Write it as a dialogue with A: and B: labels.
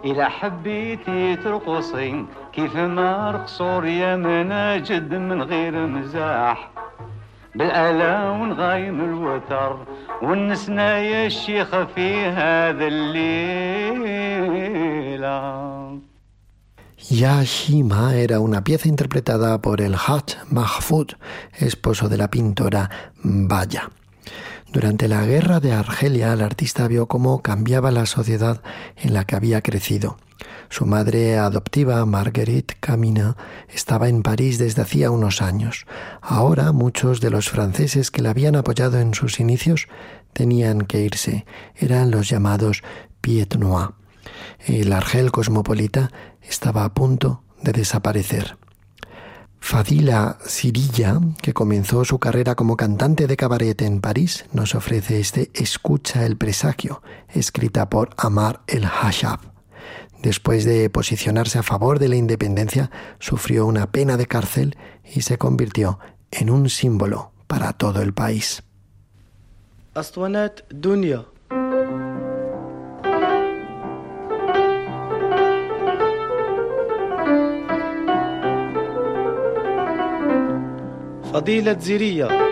A: إذا حبيتي ترقصي كيف ما رقصوا يا مناجد من غير مزاح بالآلة ونغايم الوتر والنسنا يا الشيخ في هذا الليلة.
B: Ya Shima era una pieza interpretada por el Haj Mahfud, esposo de la pintora Baya. Durante la guerra de Argelia, el artista vio cómo cambiaba la sociedad en la que había crecido. Su madre adoptiva, Marguerite Camina, estaba en París desde hacía unos años. Ahora, muchos de los franceses que la habían apoyado en sus inicios tenían que irse. Eran los llamados Pieds Noirs. El Argel cosmopolita estaba a punto de desaparecer. Fadila Sirilla, que comenzó su carrera como cantante de cabaret en París, nos ofrece este Escucha el presagio, escrita por Amar el Hashab. Después de posicionarse a favor de la independencia, sufrió una pena de cárcel y se convirtió en un símbolo para todo el país.
C: أسطوانات دنيا فضيلة زيرية